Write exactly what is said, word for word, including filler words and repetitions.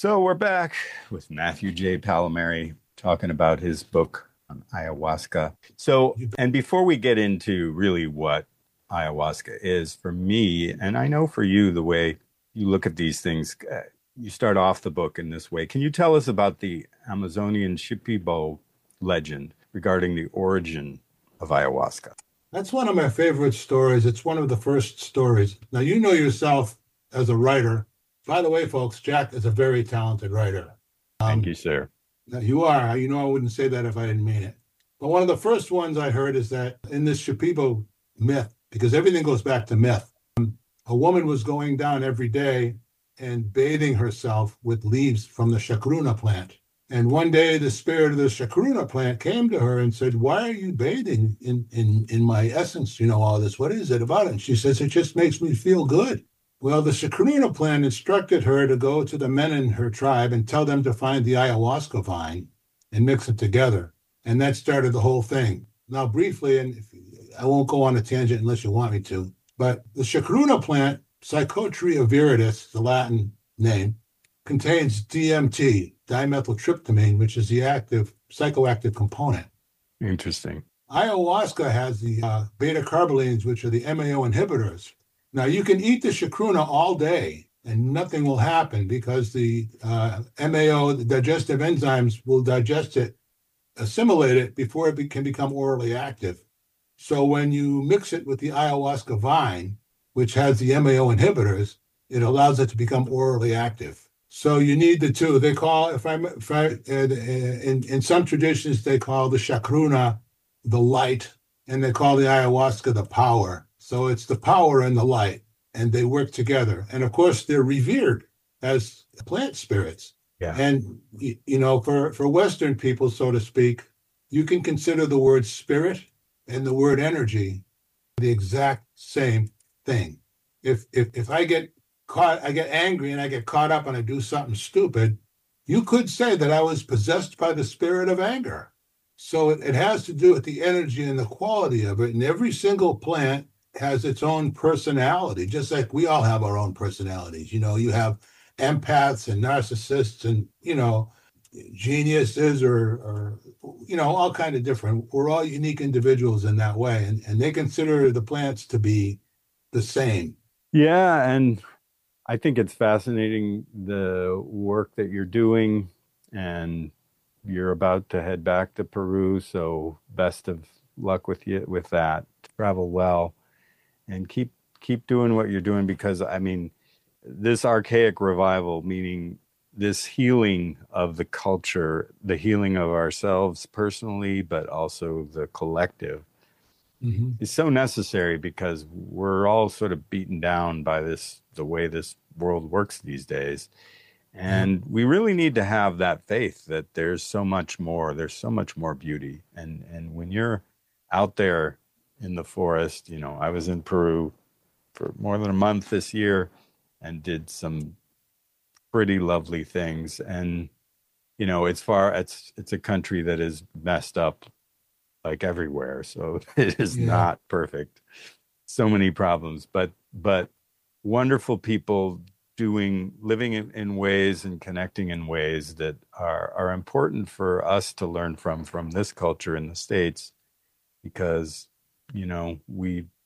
So we're back with Matthew J. Palomari talking about his book on ayahuasca. So, You bet. and before we get into really what ayahuasca is for me, and I know for you, the way you look at these things, uh, you start off the book in this way. Can you tell us about the Amazonian Shipibo legend regarding the origin of ayahuasca? That's one of my favorite stories. It's one of the first stories. Now, you know yourself as a writer. By the way, folks, Jack is a very talented writer. Thank Um, you, sir. you are. You know, I wouldn't say that if I didn't mean it. But one of the first ones I heard is that in this Shipibo myth, because everything goes back to myth, a woman was going down every day and bathing herself with leaves from the chacruna plant. And one day the spirit of the chacruna plant came to her and said, "Why are you bathing in, in, in my essence? You know, all this. What is it about it?" And she says, "It just makes me feel good." Well, the chacruna plant instructed her to go to the men in her tribe and tell them to find the ayahuasca vine and mix it together. And that started the whole thing. Now, briefly, and if, I won't go on a tangent unless you want me to, but the chacruna plant, Psychotria viridis, the Latin name, contains D M T, dimethyltryptamine, which is the active psychoactive component. Interesting. Ayahuasca has the uh, beta carbolines, which are the M A O inhibitors. Now, you can eat the chacruna all day and nothing will happen because the uh, M A O, the digestive enzymes, will digest it, assimilate it before it be- can become orally active. So when you mix it with the ayahuasca vine, which has the M A O inhibitors, it allows it to become orally active. So you need the two. They call, if I, if I in, in some traditions, they call the chacruna the light, and they call the ayahuasca the power. So it's the power and the light, and they work together. And of course, they're revered as plant spirits. Yeah. And, you know, for, for Western people, so to speak, you can consider the word spirit and the word energy the exact same thing. If if if I get caught, I get angry and I get caught up and I do something stupid, you could say that I was possessed by the spirit of anger. So it, it has to do with the energy and the quality of it. And every single plant has its own personality, just like we all have our own personalities. You know, you have empaths and narcissists and, you know, geniuses or, or you know, all kind of different. We're all unique individuals in that way. And, and they consider the plants to be the same. Yeah, and I think it's fascinating the work that you're doing, and you're about to head back to Peru, so best of luck with you with that. Travel well and keep keep doing what you're doing because I mean, this archaic revival, meaning this healing of the culture, the healing of ourselves personally, but also the collective Mhm. is so necessary because we're all sort of beaten down by this, the way this world works these days. Yeah. And we really need to have that faith that there's so much more, there's so much more beauty. And and when you're out there in the forest, you know, I was in Peru for more than a month this year and did some pretty lovely things. And, you know, it's far it's it's a country that is messed up like everywhere. So it is Yeah. not perfect. So many problems, but but wonderful people doing living in, in ways and connecting in ways that are are important for us to learn from from this culture in the States because you know we